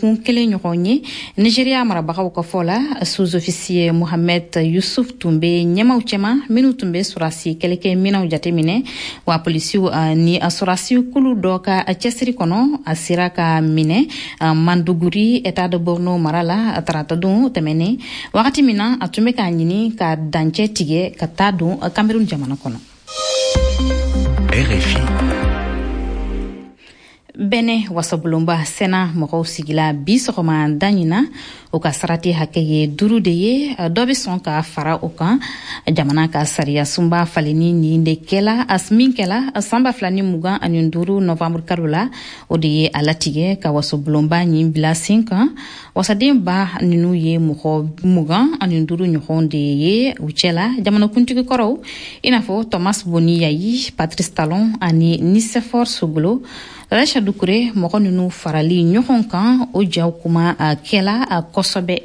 kun kelen ɲɔgɔn ye Nigeria marabagaw ka fɔ la sous-officier Mohamed Yusuf tun bɛ ɲɛmaw cɛman minnu tun bɛ sɔrasi kɛlɛkɛ minɛnw jateminɛ wa polisiw ni sɔrasi kulu dɔ ka cɛsiri kɔnɔ a sera ka minɛ Manduguri État de Borno mara la tarata don tɛmɛnen wagati min na a tun bɛ k'a ɲini ka dancɛ tigɛ ka taa don Cameroun jamana kɔnɔ. RFI Bene wasabolomba sena mɔgɔw sigila bi sɔgɔma daɲina o ka sarati hakɛ ye 5 de ye dɔ bɛ sɔn ka fara o kan jamana ka sariya sunba faleni ni de kɛla min kɛla sanba 2025 novembre kalo la o de ye a latigɛ ka wasabolomba ɲin bila sen kan wasaden ba ninnu ye mɔgɔ 25 ɲɔgɔn de ye u cɛla jamanakuntigi kɔrɔw i n'a fɔ Thomas Boni Yayi, Patrice Talon ani Nicephore Soglo. Rasha Dukure mɔgɔ ninnu farali ɲɔgɔn kan o jaw kuma kɛla kosɛbɛ.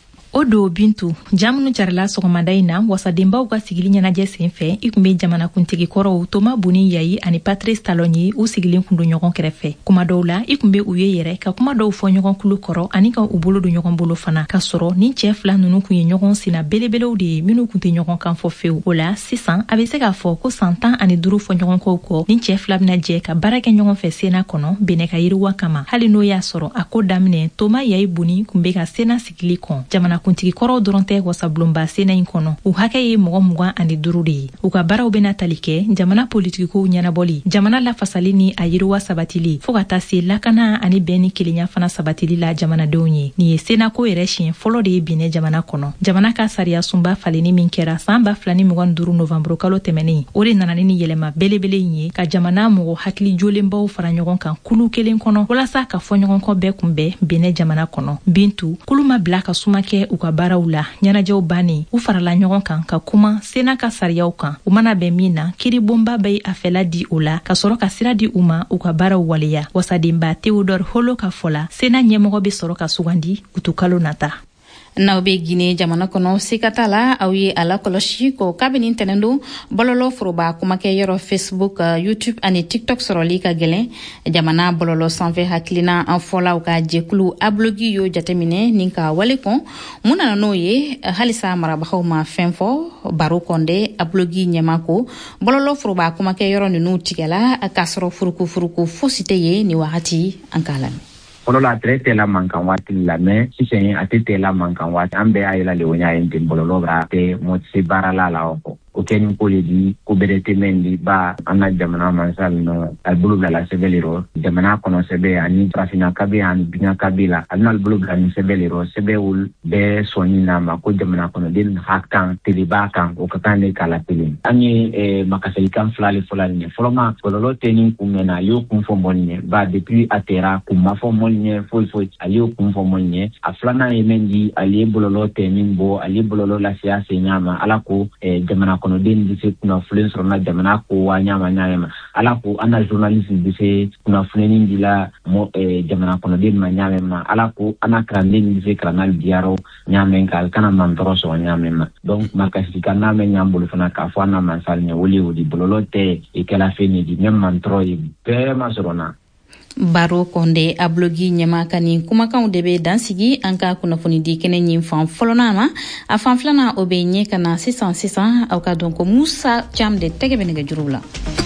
O do Bintu jamunu jarala sɔgɔmada in na wasadenbaw ka sigili ɲɛnajɛ senfɛ i kun bɛ jamanakuntigi kɔrɔw Thomas Boni Yayi ani Patrice Talon ye u sigilen kun do ɲɔgɔn kɛrɛfɛ. Kuma dɔw la i kun bɛ u ye yɛrɛ ka kuma dɔw fɔ ɲɔgɔn kulu kɔrɔ ani ka u bolo do ɲɔgɔn bolo fana ka sɔrɔ ni cɛ fila ninnu kun ye ɲɔgɔn sina belebelew de ye minnu kun tɛ ɲɔgɔn kan fɔ fewu. O la sisan a bɛ se k'a fɔ ko san 15 fɔ ɲɔgɔn kɔw kɔ ni cɛ fila bɛna jɛ ka baara kɛ ɲɔgɔn fɛ sena kɔnɔ bɛnɛ ka yiriwa kama hali n'o y'a sɔrɔ a ko daminɛ Thomas Yayi Boni kun bɛ ka sena sigili kɔn jamanakuntigi kɔrɔw dɔrɔn tɛ wasabolomba sena in kɔnɔ u hakɛ ye mɔgɔ 25 de ye u ka baaraw bɛna tali kɛ jamana politikow ɲɛnabɔli jamana lafasali ni a yiriwa sabatili fo ka taa se lakana ani bɛn ni kelenya fana sabatili la jamanadenw ye nin ye senako yɛrɛ siɲɛ fɔlɔ de ye binɛ jamana kɔnɔ jamana ka sariya sunba faleni min kɛra san 2025 novembre kalo tɛmɛnen o de nana ni yɛlɛma belebele in ye ka jamana mɔgɔ hakili jolenbaw fara ɲɔgɔn kan kulu kelen kɔnɔ walasa ka fɔ ɲɔgɔn kɔ bɛɛ kunbɛn binɛ jamana kɔnɔ Bintu kulu ma bila ka suma kɛ u ka baaraw la ɲɛnajɛw bannen u farala ɲɔgɔn kan ka kuma sena ka sariyaw kan u mana bɛn min na kiribonba bɛ a fɛla di o la ka sɔrɔ ka sira di u ma u ka baaraw waleya wasadenba Theodore Holo ka fɔla sena ɲɛmɔgɔ bɛ sɔrɔ ka sugandi utukalo nata. N'aw bɛ Guinée jamana kɔnɔ sikata la aw ye ala kɔlɔsi ko kabini ntɛnɛn don bɔlɔlɔ foroba kumakɛ yɔrɔ Facebook YouTube ani TikTok sɔrɔli ka gɛlɛn jamana bɔlɔlɔ sanfɛ hakilina an fɔlaw ka jɛkulu ablogi yo jateminɛ nin ka wale kɔn mun nana n'o ye halisa marabagaw ma fɛn fɔ baro kɔnde ablogi ɲɛma ko bɔlɔlɔ foroba kumakɛ yɔrɔ ninnu tigɛla k'a sɔrɔ furuku fosi tɛ ye ni wagati an k'a lamɛn. Fɔlɔla a tɛ la mankan waati la mais sisan a tɛ la mankan waati an bɛɛ y'a yela le o y'a ye ten bɔlɔlɔ b'a tɛ mɔtise baara la o kɔ o kɛ ni ko le di ko bɛrɛ tɛ mɛn di ba an ka jamana mansa ninnu a bolo bila sɛbɛn le rɔ jamana kɔnɔ sɛbɛn ani farafina kabi ani biɲa kabi la a bɛna bolo bila ni sɛbɛn le rɔ sɛbɛn bɛɛ sɔnni n'a ma ko jamana kɔnɔden hakan teliba kan o ka kan de k'a la kelen an ye makasɛlikan fila le fɔla nin ye fɔlɔ ma kɔlɔlɔ tɛ ni kun mɛnna a y'o kun fɔ mɔni ye ba depuis a tɛra kun ma fɔ mɔni ye foyi a y'o kun fɔ mɔni ye a filanan ye min di ale ye bɔlɔlɔ tɛ min bɔ ale ye bɔlɔlɔ lasiya se ɲa ma ala ko jamana kɔnɔden bɛ se kunnafoni sɔrɔ na jamana ko wa ɲama ala ko an na journaliste bɛ se kunnafoni dila jamana kɔnɔden ma ɲamɛ ma ala ko an na kalanden bɛ se kalanna diyarɔ ɲamɛ ka kana mantɔrɔ sɔrɔ ɲamɛ ma donc makasi ka n'a mɛ ɲan bolo fana k'a fɔ an na mansal ɲɛ wele o di bɔlɔlɔ tɛ i kɛla fɛn de di même mantɔrɔ ye bɛɛ ma sɔrɔ na. Baro Konde ablogi ɲɛma ka nin kumakanw de bɛ dansigi an ka kunnafoni di kɛnɛ ɲin fan fɔlɔna ma a fan filanan o bɛ ɲɛ ka na sisan aw ka dɔn ko Musa Cam de tɛgɛ bɛ nɛgɛjuru la.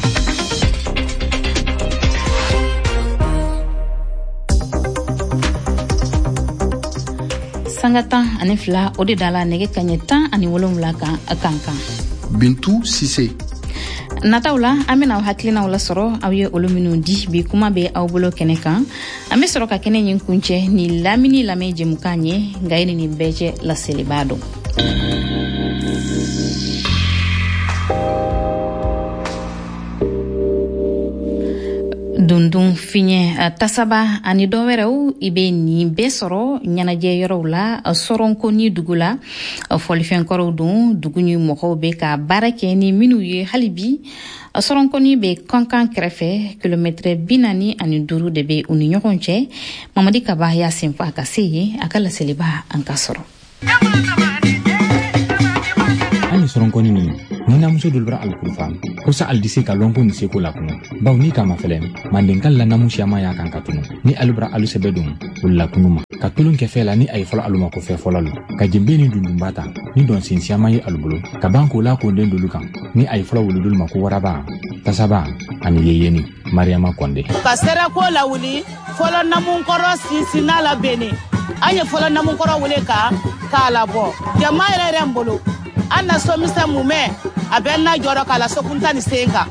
Sanga 12 o de dala nɛgɛ kaɲɛ 17 kan a kan kan. Bintu Sise. Nataw la an bɛna aw hakilinaw la sɔrɔ aw ye olu minnu di bi kuma bɛ aw bolo kɛnɛ kan an bɛ sɔrɔ ka kɛnɛ ɲin kuncɛ ni lamini lamɛn jɛmukan ye nka ye nin bɛɛ cɛ laseliba dɔn. Dundun fiɲɛ tasaba ani dɔwɛrɛw i bɛ nin bɛɛ sɔrɔ ɲɛnajɛ yɔrɔw la sɔrɔnko ni dugu la fɔlifɛnkɔrɔw don dugu ni mɔgɔw bɛ ka baara kɛ ni minnu ye hali bi sɔrɔnkɔni bɛ kankan kɛrɛfɛ kilomɛtɛrɛ 45 de bɛ u ni ɲɔgɔn cɛ Mamadi Kaba y'a senfa ka se yen a ka laseliba an ka sɔrɔ. soronkoni ni namuso dulbra alkurfa ko sa aldise ka lonko ni seko la kuno baw ni kama felem mandengal la namusia ma ya kan katunu ni albra alu sebedum wala kunuma ka tulun ke fela ni ay folo aluma ko fe folalu ka jembe ni dundumbata ni don sinsia ma yi albulo ka banko la ko den dulukan ni ay folo wuludul ma ko waraba tasaba ani yeyeni Mariama Konde kasera ko la wuli folo namun koro sisina la bene anye folo namun koro wule ka kala bo jama ere mbolo anna so misa mume abenna joro kala so kunta ni senga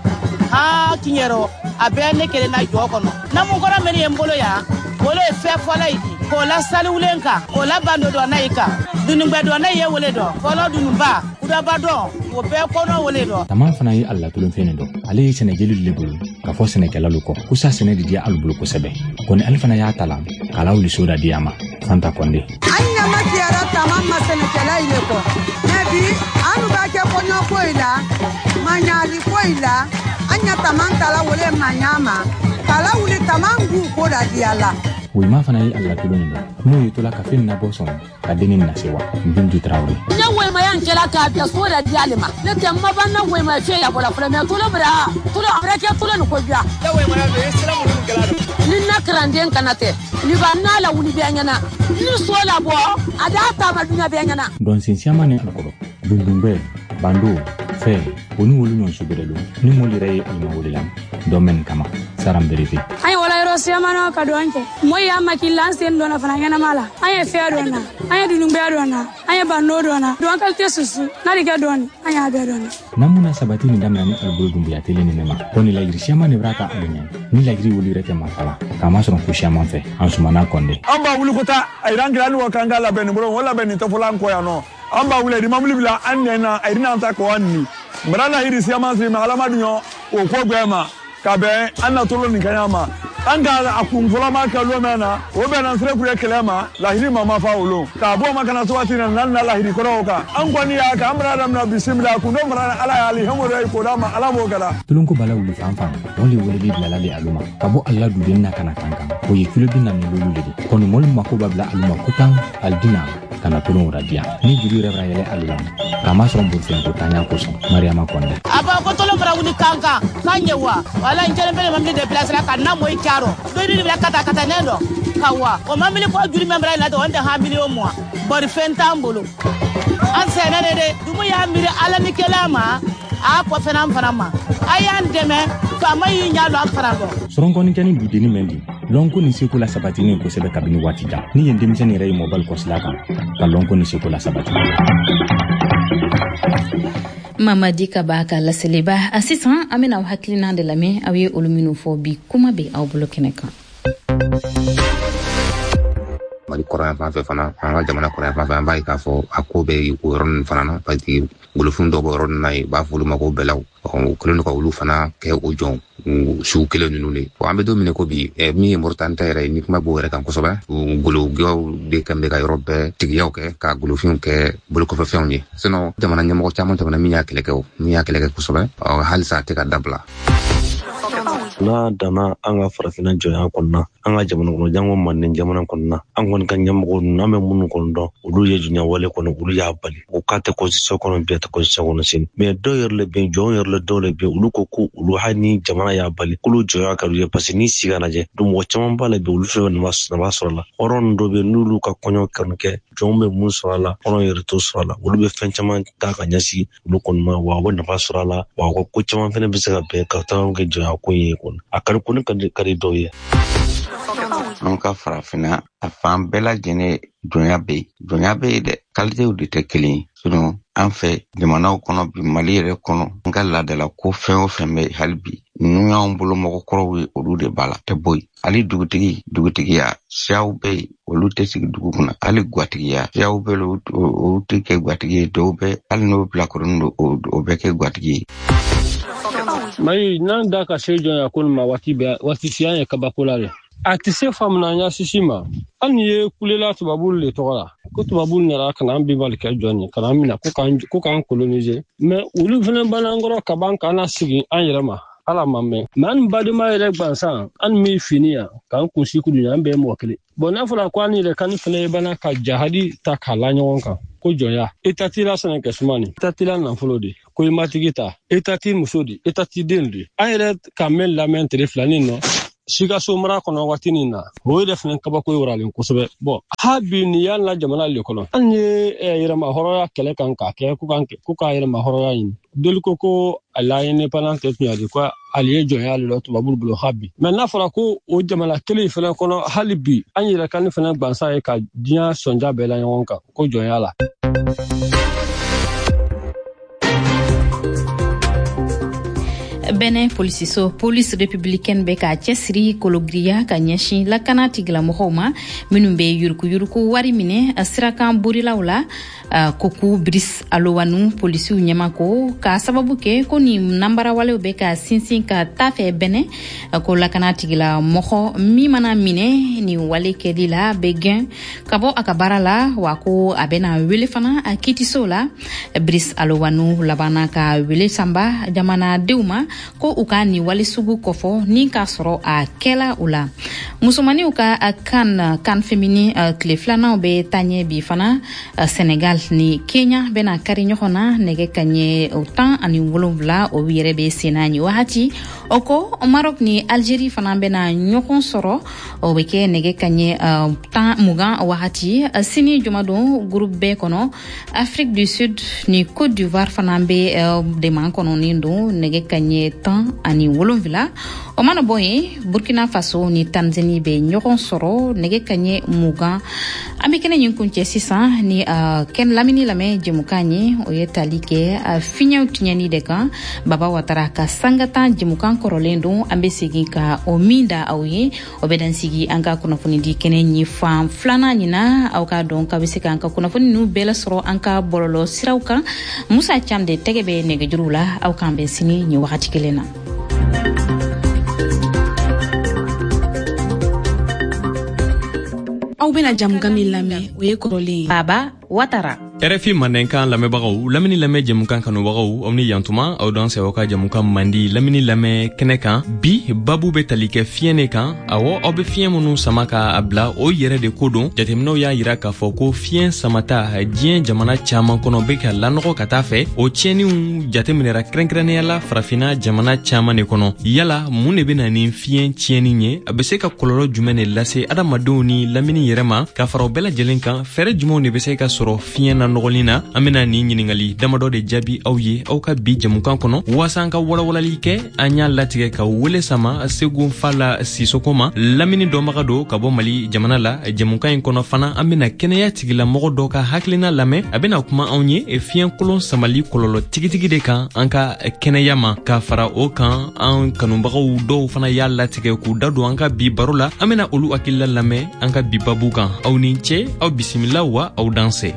ha kinyero abenne kele na joko no namun koro meni embolo ya wole fe fola yi ko la sali wulenka ko la bando do naika dunumbe do na ye wole do folo dunumba kuda bado wo be kono wole do tamam fana yi Allah tulun fene do ale Senegal lebulu ka fo Senegal luko kusa Senegal dia albulu ko sebe ko ni alfana ya talam kala wuli soda diama Fanta Konde anya matiara tamam ma Senegal ile ko nabi anu ba ke konyo ko ila manyali ko ila anya tamam kala wole manyama kala wuli tamangu ko da diala wi ma fana yi Allah tulun do no yitola ka fin na boson ka denin na sewa Bintu Traoré nya we ma yan kela ka biya so da dialima ne tamma banna we ma fe ya bola frame tulo bra tulo amrake tulo no ko biya ya we ma be salamu alaikum galado ni na kranden kanate ni ba na la wuli biya nyana ni so la bo ada ta ma dunya biya nyana don sinsiama ne alko dundumbe bando fe oni wolu non subirelo ni molire alma wolilam domen kama saram beriti ay wala ro siamano ka donke moy ya makilan sen dona fana ngana mala ay fe dona ay dundumbe dona ay bando dona don kalte susu na diga don ay abe dona namuna sabati ni damna ni albulu dumbu ya tele ni nema koni la irisiama ne braka alnya ni la iri woli rete makala kama soron kushama fe ansumana Konde amba wulu kota ay rangira ni wakanga la ben bro wala ben to fulan ko ya no amba wule di mamli bila annena ay rina ta ko anni mrana irisiama sri malama dunyo o ko gwema kabe anna tolo ni kanyama anga akumfula maka lomana obena sre kure kelema lahiri mama faulo ka bo maka na swati na nanna lahiri koroka angwani ya ka amra na bismillah kundo mara ala ali hamore ko dama ala mo gala tulunku bala wuli fanfan woli woli bi bla lali aluma kabo Allah du denna kana kankan ko yikulo binna ni lulu ledi kono mol mako babla aluma kutan aldina kana tulun radia ni juri rebra yele aluma kama son burfen ko tanya ko son Mariama Konde aba ko tolo mara wuli kanka kanyewa wala njere mbele mamli de place la kana moy karo do ni bila kata nendo kawa o mamli ko juri membra la do wonde ha milio mo bor fentambolo an senene de dumu ya miri ala ni kelama a ko fenam fanama ayan deme fama yi nyalo afrado soronkoni kani budeni mendi lonko ni seko la sabatini ko sebe kabini watija ni yende miseni rey mobile ko slaka ka lonko ni seko la sabatini Mamadi Kabaka la seleba assistant amena haklina de lame awie olumino fobi kuma be aw blokeneka mali koran fa fana anga jamana koran fa ba ka fo akobe woron fana na pati gulufun do woron nay ba fulu mako belaw o kulun ko wulu fana ke o jon su kele nune o ambe do mine ko bi mi importante re ni kuma bo re kan ko soba gulu go de kambe ka europe tigiyaw ke ka gulufun ke bulu ko fa fionni sino jamana nyamo chamon tamana mi yakele ko soba o halsa te ka dabla na dana anga farafina joya konna anga jamana kono jango mannen jamana konna angon kan nyamgo name munu kondo ulu ye junya wale kono ulu ya bali o kate ko so kono biata ko so kono sin me do yerle be jon yerle do le be ulu ko ku ulu hani jamana ya bali kulu joya ka ye pasini sigana je dum wo chamon bale be ulu fe na basala oron do be nulu ka konyo kanke jombe mun sala ono yerto sala ulu be fen chaman ta ka nyasi ulu kon ma wa wona basala wa ko chaman fene be sega be ka ta nge joya ko ye akar kun kari doye nonka farafina afan bela jene dunya be de kalite udi tekeli suno anfe jamana kono bi mali re kono ngala de la ko fe o feme halbi nuya on bolo moko korowi odu de bala te boy ali dugutigi ya shaube olu te sigi duguna ali gwatigi ya shaube o tike gwatigi dobe ali no bla korundo o beke gwatigi mai nan da ka sejo ya kun ma wati siya ka bakulale atise famna nya sisima an ye kulela tubabul le tola ko tubabul ne ra kana ambi bal ka joni kana mina ko kan coloniser mais ulu fene banangoro ka banka na sigi an yirama ala ma mɛn man badema yɛrɛ gbansan an mi finiya kan kunsi kudu an bɛɛ mɔgɔ kelen bon n'a fɔra ko an yɛrɛ kan fana bana ka jahadi ta k'a la ɲɔgɔn kan ko jɔnya etatila sɛnɛkɛ sumani etatila nafolo de ko i matigi ta etati muso de etati den de an yɛrɛ ka mɛn lamɛn tile filanin nɔ Sikaso mara kɔnɔ waati nin na o yɛrɛ fana kabako yoralen kosɛbɛ bon habi ni y'an la jamana le kɔnɔ an ye yɛrɛma hɔrɔnya kɛlɛ kan k'a kɛ ko k'a yɛrɛma hɔrɔnya ɲini doli ko a la indépendance tɛ tun yadi ko ali ye jɔnya ale la tubabu bolo habi mais n'a fɔra ko o jamana kelen fana kɔnɔ hali bi an yɛrɛ kan fana gbansan ye ka diɲɛ sɔnja bɛɛ la ɲɔgɔn kan ko jɔnya la Benin polisiso police républicaine be ka cɛsiri kologiriya ka ɲɛsin lakana tigilamɔgɔw ma minnu be yuruku wari minɛ sirakan borilaw la koku Brice Alowanu polisiw ɲɛma ko ka sababu kɛ ko ni nambarawalew be ka sinsin ka tafɛ Benin ko lakana tigilamɔgɔ min mana minɛ ni wale kɛli la be gɛn ka bɔ a ka baara la wa ko a bena wele fana a kitiso la Brice Alowanu labana ka wele samba jamanadenw ma ko u ka ni wale sugu kɔfɔ ni ka sɔrɔ a kɛla u la musomaniw ka kan femini tile filanaw be taɲɛ bi fana Senegal ni Kenya bena kari ɲɔgɔn na nɛgɛ ka ɲɛ 17 o yɛrɛ be sena ɲi wagati o ko Maroc ni Algérie fana bena ɲɔgɔn sɔrɔ o be kɛ nɛgɛ ka ɲɛ 20 wagati sini jumadon groupe B kɔnɔ Afrique du Sud ni Côte d'Ivoire fana be deman kɔnɔnin don nɛgɛ ka ɲɛ 17 o mana bɔ yen Burkina Faso ni Tanzanie be ɲɔgɔn sɔrɔ nɛgɛ ka ɲɛ 20 an be kɛnɛ ɲin kuncɛ sisan ni kɛnɛ lamini lamɛn jɛmukan ye o ye tali kɛ fiɲɛw tiɲɛni de kan Baba Watara ka sangata jɛmukan kɔrɔlen don an be segin ka o min da aw ye o bɛ dan sigi an ka kunnafoni di kɛnɛ ɲi fan filanan ɲina aw ka dɔn ka be se k'an ka kunnafoni nu bɛɛ lasɔrɔ an ka bɔlɔlɔ siraw kan Musa Cam de tɛgɛ bɛ nɛgɛjuruw la aw kan bɛn sini ɲi wagati kelen na. Aw bena jamukan min lamɛn o ye kɔrɔlen Baba Watara RFI Mandenkan lamɛnbagaw lamini lamɛn jamukan kanubagaw aw ni yantuma aw dan sɛw ka jamukan mandi lamini lamɛn kɛnɛ kan bi babu be tali kɛ fiɲɛ kan awɔ aw be fiɲɛ minnu sama ka a bila o yɛrɛ de ko don jateminɛw y'a yira k'a fɔ ko fiɲɛ samata diɲɛ jamana caman kɔnɔ be ka lanɔgɔ ka taa fɛ o tiɲɛniw jateminɛra kɛrɛnkɛrɛnnenya la farafina jamana caman de kɔnɔ yala mun de bena ni fiɲɛ tiɲɛni ye a be se ka kɔlɔlɔ jumɛn de lase adamadenw ni lamini yɛrɛ ma ka fara o bɛɛ lajɛlen kan fɛɛrɛ jumɛnw de be se ka sɔrɔ fiɲɛ na nɔgɔlin na an bena ni ɲiningali damadɔ de jaabi aw ye aw ka bi jamukan kɔnɔ waasa an ka walawalali kɛ an y'a latigɛ ka wele sama Segu Fala Sisoko ma lamini dɔnbaga do ka bɔ Mali jamana la jamukan in kɔnɔ fana an bena kɛnɛya tigilamɔgɔ dɔ ka hakilina lamɛn a bena kuma anw ye fiɲɛ kolon samali kɔlɔlɔ tigitigi de kan an ka kɛnɛya ma ka fara o kan an kanubagaw dɔw fana y'a latigɛ k'u da don an ka bi baro la an bena olu hakilila lamɛn an ka bi babu kan aw ni cɛ aw bisimila wa aw danse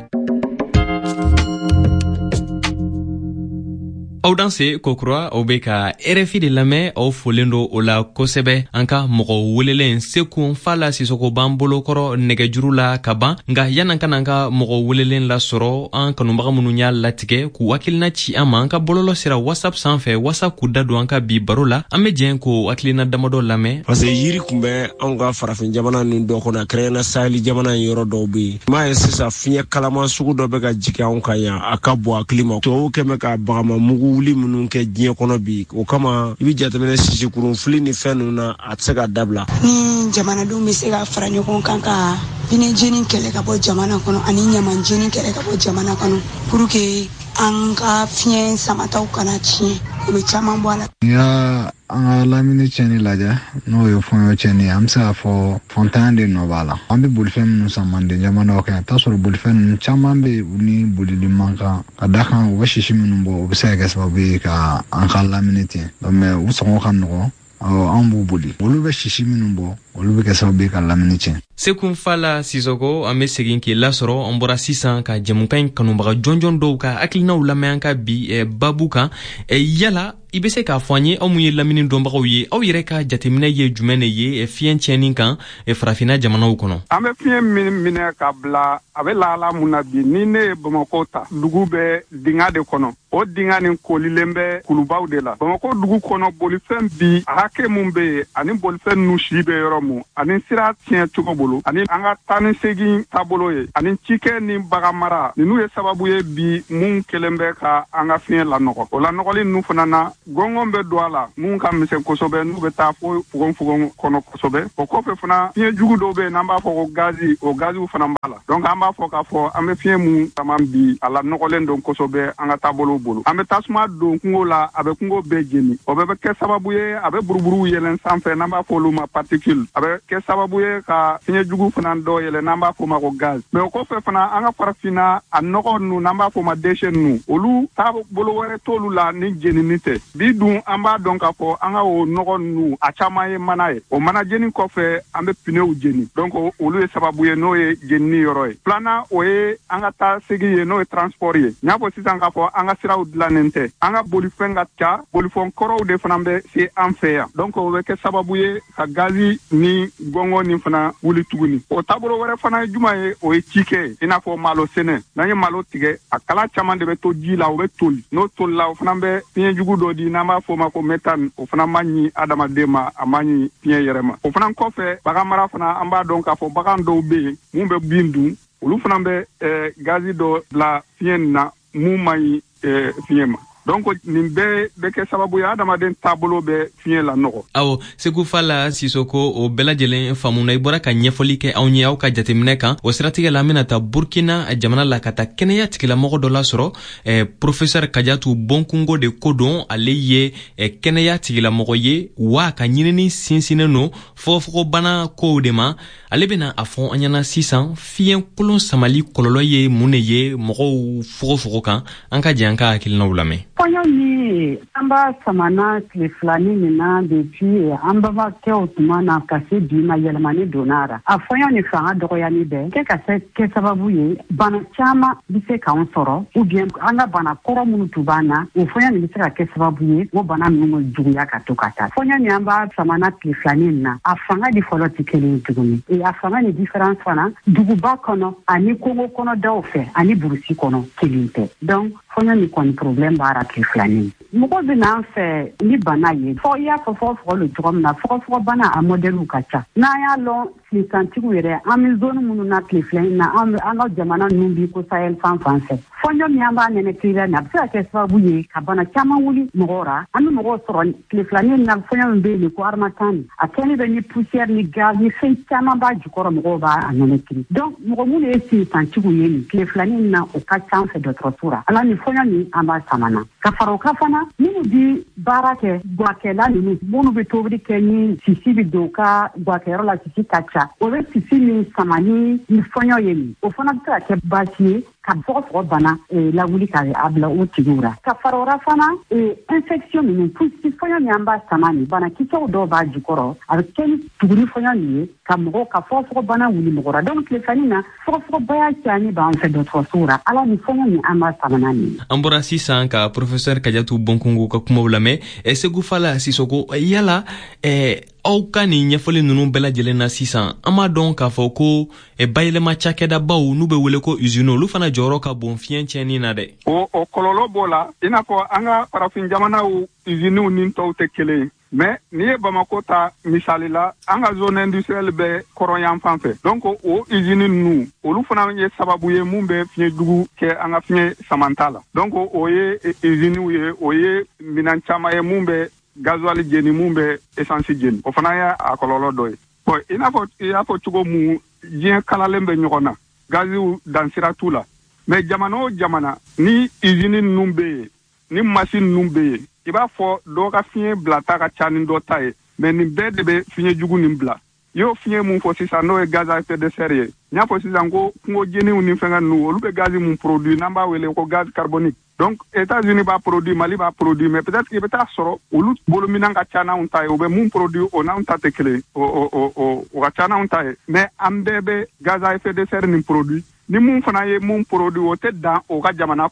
aw danse kokura aw be ka RFI de lamɛn aw folen do o la kosɛbɛ an ka mɔgɔ welelen Seku Fala Sisoko b'an bolokɔrɔ nɛgɛjuru la ka ban nka yan'an kana an ka mɔgɔ welelen lasɔrɔ an kanubaga minnu y'a latigɛ k'u hakilina ci an ma an ka bɔlɔlɔ sira WhatsApp sanfɛ wasa k'u da don an ka bi baro la an be jɛn k'o hakilina damadɔ lamɛn parce que yiri kun bɛ anw ka farafin jamana nin dɔ kɔnɔ kɛrɛnkɛrɛnna Saheli jamana in yɔrɔ dɔw be yen m'a ye sisan fiɲɛ kalaman sugu dɔ bɛ ka jigin anw kan yan a ka bɔ hakili ma tubabuw kɛmɛ ka bagama mugu wuli minnu kɛ diɲɛ kɔnɔ bi o kama i bi jateminɛ sisikurun fili ni fɛn ninnu na a tɛ se ka dabila ni jamanadenw be se ka fara ɲɔgɔn kan ka pinɛ jeni kɛlɛ ka bɔ jamana kɔnɔ ani ɲaman jeni kɛlɛ ka bɔ jamana kɔnɔ pour que an ka fiɲɛ samataw kana tiɲɛ o be caman bɔ a la n'i y'a an ka lamini tiɲɛni lajɛ n'o ye fɔɲɔ tiɲɛni an be se k'a fɔ fɔntanya de nɔ b'a la an be bolifɛn minnu san manden jamanaw kan t'a sɔrɔ bolifɛn ninnu caman be u ni bolili man kan ka da kan u bɛ sisi minnu bɔ u be se ka kɛ sababu ye ka an ka lamini tiɲɛ mais u sɔngɔ ka nɔgɔ an b'u boli olu bɛ sisi minnu bɔ olu bɛ kɛ sababu ye ka lamini tiɲɛ Seku Fala Sisoko an be segin k'i lasɔrɔ an bɔra sisan ka jamukan in kanubaga jɔnjɔn dɔw ka hakilinaw lamɛn an ka bi babu kan yala i be se k'a fɔ an ye aw mun ye lamini dɔnbagaw ye aw yɛrɛ ka jateminɛ ye jumɛn de ye fiɲɛ tiɲɛni kan farafina jamanaw kɔnɔ an be fiɲɛ minɛ ka bila a be lahala mun na bi ni ne ye Bamako ta dugu bɛ dinga de kɔnɔ o dinga nin kolilen bɛ kulubaw de la Bamako dugu kɔnɔ bolifɛn bi hakɛ mun be ani bolifɛn nu si be yɔrɔ mun ani sira tiɲɛ cogo bolo ani an ka taa ni segin taabolo ye ani cikɛ ni bagamara ninu ye sababu ye bi mun kelen bɛ ka an ka fiɲɛ lanɔgɔ o lanɔgɔli nu fana na gɔngɔn bɛ don a la mun ka misɛn kosɛbɛ n'u bɛ taa fo fugon kɔnɔ kosɛbɛ o kɔfɛ fana fiɲɛ jugu dɔw bɛ n'an b'a fɔ ko gazi o gaziw fana b'a la donc an b'a fɔ k'a fɔ an bɛ fiɲɛ mun taman bi a la nɔgɔlen don kosɛbɛ an ka taabolo bolo an bɛ tasuma don kungo la a bɛ kungo bɛɛ jeni o bɛ kɛ sababu ye a bɛ buruburu yɛlɛn sanfɛ n'an b'a fɔ olu ma particule a bɛ kɛ sababu ye ka fiɲɛ jugu fana dɔ yɛlɛn n'an b'a fɔ ma ko gaz mais o kɔfɛ fana an ka farafinna a nɔgɔ nu n'an b'a fɔ ma déchet nu olu taabolo wɛrɛ t'olu la ni jenini tɛ bi dun an b'a dɔn k'a fɔ an ka o nɔgɔ nu a caman ye mana ye o mana jeni kɔfɛ an bɛ pneus jeni donc olu ye sababu ye n'o ye jenini yɔrɔ ye filanan o ye an ka taa segin ye n'o ye transport ye n y'a fɔ sisan k'a fɔ an ka siraw dilannen tɛ an ka bolifɛn ka ca bolifɛn kɔrɔw de fana bɛ se an fɛ yan donc o bɛ kɛ sababu ye ka gazi ni gɔngɔn ni fana wuli tuguni o taabolo wɛrɛ fana ye juma ye o ye cikɛ ye i n'a fɔ malo sɛnɛ n'an ye malo tigɛ a kala caman de bɛ to ji la o bɛ toli n'o tolila o fana bɛ fiɲɛ jugu dɔ di n'an b'a fɔ o ma ko méthane o fana ma ɲi adamaden ma a ma ɲi fiɲɛ yɛrɛ ma o fana kɔfɛ bagan mara fana an b'a dɔn k'a fɔ bagan dɔw bɛ yen mun bɛ bin dun olu fana bɛ gazi dɔ bila fiɲɛ nin na mun ma ɲi fiɲɛ ma donc nin bɛɛ bɛ kɛ sababu ye adamaden taabolo bɛ fiɲɛ la nɔgɔ awɔ Segu Fala Sisoko o bɛɛ lajɛlen faamuna i bɔra ka ɲɛfɔli kɛ anw ye aw ka jateminɛ kan o siratigɛ la an bɛna taa Burkina jamana la ka taa kɛnɛya tigilamɔgɔ dɔ la sɔrɔ professeur Kadiatu Bonkungo de ko don ale ye kɛnɛya tigilamɔgɔ ye wa ka ɲinini sinsinnen no fogofogobana kow de ma ale bɛna a fɔ an ɲɛna sisan fiɲɛ kolon samali kɔlɔlɔ ye mun de ye mɔgɔw fogofogo kan an ka jɛ an ka hakilinaw lamɛn Fɔɲɔ ni an b'a samana tile filani nin na depuis an babakɛw tuma na ka se bi ma yɛlɛmani donna ra a fɔɲɔ ni fanga dɔgɔyali bɛ kɛ ka kɛ sababu ye bana caman bɛ se k'anw sɔrɔ ou bien an ka bana kɔrɔ minnu tun b'an na o fɔɲɔ nin bɛ se ka kɛ sababu ye o bana ninnu juguya ka to ka taa fɔɲɔ ni an b'a samana tile filani nin na a fanga di fɔlɔ tɛ kelen ye tuguni a fanga ni différence fana duguba kɔnɔ ani kongo kɔnɔdaw fɛ ani burusi kɔnɔ kelen tɛ donc fɔɲɔ ni kɔni problème b'ara tile filani mɔgɔ bɛ n'an fɛ ni bana ye fɔ i y'a fɔ fɔgɔfɔgɔ le cogo min na fɔgɔfɔgɔbana a modèle ka ca n'an y'a lɔn tilisantigiw yɛrɛ an bɛ zone minnu na tile filani na an ka jamana ninnu bi ko Sahel fan fan fɛ fɔɲɔ min an b'a nɛnɛ tile na a bɛ se ka kɛ sababu ye ka bana caman wuli mɔgɔw ra an bɛ mɔgɔw sɔrɔ tile filani na fɔɲɔ min bɛ yen ko harmattan a kɛlen bɛ ni poussière ni gaz ni fɛn caman b'a jukɔrɔ mɔgɔw b'a nɛnɛ tile donc mɔgɔ minnu ye tilisantigiw ye nin tile filani na o ka ca an fɛ dɔgɔtɔrɔso ra ala ni fɔɲɔ min an b'a samana ka fara o kan fana minnu bi baara kɛ guwakɛla ninnu minnu bɛ tobili kɛ ni sisi bɛ don ka guwakɛyɔrɔ la sisi ka ca o bɛ sisi min sama ni fɔɲɔ ye nin o fana bɛ se ka kɛ baasi ye ka fɔgɔfɔgɔ bana lawuli ka a bila o tigiw ra ka fara o ra fana infection ninnu puisque fɔɲɔ min an b'a sama nin banakisɛw dɔw b'a jukɔrɔ a bɛ kɛ ni tuguni fɔɲɔ nin ye ka mɔgɔw ka fɔgɔfɔgɔbana wuli mɔgɔ ra donc tile filani na fɔgɔfɔgɔbaya cayani b'an fɛ dɔgɔtɔrɔsow ra ala ni fɔɲɔ min an b'a samana nin an bɔra sisan ka professeur Kadiatu Bonkungo ka kumaw lamɛn Segu Fala Sisoko yala aw ka nin ɲɛfɔli ninnu bɛɛ lajɛlen na sisan an b'a dɔn k'a fɔ ko bayɛlɛma cakɛdabaw n'u bɛ wele ko usine olu fana jɔyɔrɔ ka bon fiɲɛ tiɲɛni na dɛ o kɔlɔlɔ b'o la i n'a fɔ an ka farafin jamanaw usines ni tɔw tɛ kelen ye mais n'i ye Bamako ta misali la an ka zone industrielle bɛ kɔrɔnyan fan fɛ donc o usines ninnu olu fana ye sababu ye mun bɛ fiɲɛ jugu kɛ an ka fiɲɛ samanta la donc o ye usines ye o ye minan caman ye mun bɛ gasoil jeni mun bɛ essence jeni o fana ye a kɔlɔlɔ dɔ ye bon i y'a fɔ cogo mun diɲɛ kalalen bɛ ɲɔgɔn na gaziw dansira t'u la mais jamana o jamana ni usine ninnu bɛ yen ni machine ninnu bɛ yen i b'a fɔ dɔw ka fiɲɛ bilata ka ca ni dɔ ta ye mais nin bɛɛ de bɛ fiɲɛ jugu nin bila i y'o fiɲɛ mun fɔ sisan n'o ye gaz à effet de serre ye n y'a fɔ sisan ko kungo jeniw ni fɛngɛ ninnu olu bɛ gazi mun produit n'an b'a wele ko gaz carbonique donc États-Unis b'a produit Mali b'a produit mais peut-être i bɛ taa sɔrɔ olu bolominan ka ca n'anw ta ye u bɛ mun produit o n'anw ta tɛ kelen o ka ca n'anw ta ye mais an bɛɛ bɛ gaz à effet de serre nin produit ni mun fana ye mun produit o tɛ dan o ka jamana kɔnɔ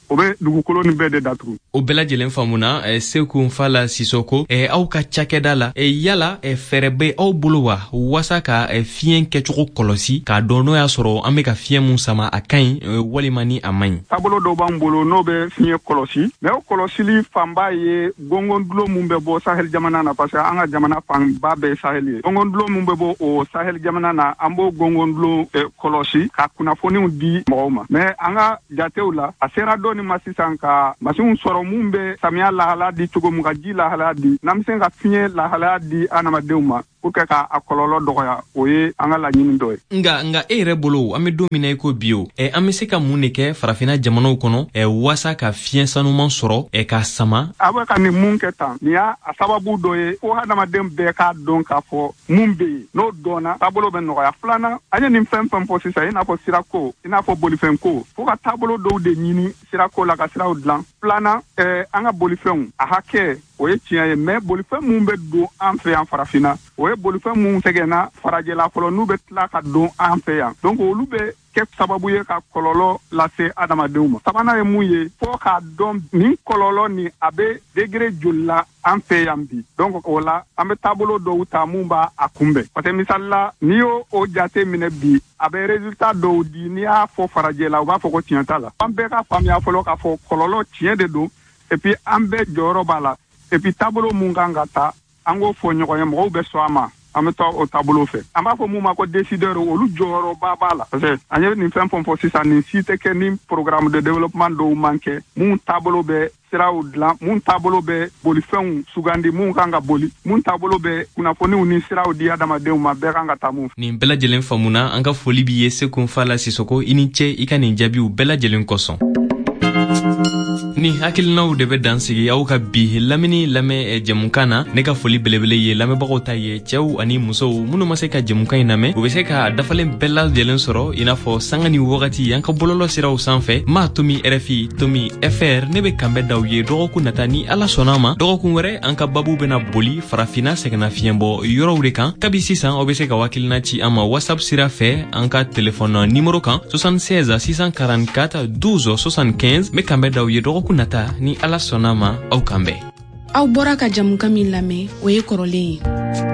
o be dugukolo ni bɛɛ de datugu. O bɛɛ lajɛlen faamuna Seku Nfala Sisoko aw ka cakɛda la yala fɛɛrɛ bɛ aw bolo wa wasa ka fiɲɛ kɛcogo kɔlɔsi k'a dɔn n'o y'a sɔrɔ an bɛ ka fiɲɛ mun sama a ka ɲi walima ni a man ɲi. Taabolo dɔw b'an bolo n'o bɛ fiɲɛ kɔlɔsi mais o kɔlɔsili fanba ye gɔngɔndulo mun bɛ bɔ Sahel jamana na parce que an ka jamana fanba bɛɛ ye Sahel ye. Gɔngɔndulo mun bɛ bɔ o Sahel jamana na an b'o gɔngɔndulo kɔlɔsi ka kunnafoniw di mɔgɔw ma mais an ka jatew la a sera dɔɔni ma sisan ka masiw sɔrɔ mun bɛ samiya lahalaya di cogo mun ka ji lahalaya di n'an bɛ se ka fiɲɛ lahalaya di adamadenw ma pour que ka a kɔlɔlɔ dɔgɔya o ye an ka laɲini dɔ ye. Nga e yɛrɛ bolo an bɛ don min na i ko bi o an bɛ se ka mun de kɛ farafinna jamanaw kɔnɔ wasa ka fiɲɛ sanuman sɔrɔ ka sama. A bɛ ka nin mun kɛ tan nin y'a sababu dɔ ye fo hadamaden bɛɛ k'a dɔn k'a fɔ mun bɛ yen n'o dɔnna taabolo bɛ nɔgɔya. Filanan an ye nin fɛn fɛn fɔ sisan i n'a fɔ sirako i n'a fɔ bolifɛnko fo ka taabolo dɔw de ɲini sirako la ka siraw dilan. Filanan an ka bolifɛnw a hakɛ o ye tiɲɛ ye mais bolifɛn mun bɛ don an fɛ yan farafinna o ye bolifɛn mun sɛgɛnna farajɛla fɔlɔ n'u bɛ tila ka don an fɛ yan donc olu bɛ kɛ sababu ye ka kɔlɔlɔ lase adamadenw ma. Sabanan ye mun ye fo k'a dɔn nin kɔlɔlɔ nin a bɛ degré joli la an fɛ yan bi donc o la an bɛ taabolo dɔw ta mun b'a kunbɛn parce que misali la n'i y'o jate minɛ bi a bɛ résultat dɔw di n'i y'a fɔ farajɛla u b'a fɔ ko tiɲɛ t'a la. An bɛɛ ka faamuya fɔlɔ k'a fɔ kɔlɔlɔ tiɲɛ de don et puis an bɛɛ jɔyɔrɔ b'a la et puis taabolo mun kan ka ta an k'o fɔ ɲɔgɔn ye mɔgɔw bɛ sɔn a ma an bɛ taa o taabolo fɛ. An b'a fɔ mun ma ko décideur olu jɔyɔrɔba b'a la parce que an ye nin fɛn fɔ sisan nin si tɛ kɛ ni programme de développement dɔw man kɛ mun taabolo bɛ siraw dilan mun taabolo bɛ bolifɛnw sugandi mun kan ka boli mun taabolo bɛ kunnafoniw ni siraw di adamadenw ma bɛɛ kan ka taa mun fɛ. Nin bɛɛ lajɛlen faamuna an ka foli b'i ye Seku Nfala Sisoko i ni ce i ka nin jaabiw bɛɛ lajɛlen kosɔn. Ni hakilinaw de bɛ dansigi aw ka bi lamini lamɛn jɛmukan na ne ka foli belebele ye lamɛnbagaw ta ye cɛw ani musow minnu ma se ka jɛmukan in lamɛn u bɛ se ka dafalen bɛɛ lajɛlen sɔrɔ i n'a fɔ sanga ni wagati an ka bɔlɔlɔ siraw sanfɛ maa Tomi RFI Tomi FR ne bɛ kanbɛn d'aw ye dɔgɔkun nata ni ala sɔnna ma dɔgɔkun wɛrɛ an ka babu bɛna boli farafinna sɛgɛnnafiɲɛbɔ yɔrɔw de kan kabi sisan aw bɛ se ka hakilina ci an ma WhatsApp sira fɛ an ka téléphone numéro kan 76 644 12 75 me kanbɛn d'aw ye dɔgɔkun nata ni ala sɔnna ma aw kan bɛn. Aw bɔra ka jamukan min lamɛn o ye kɔrɔlen ye.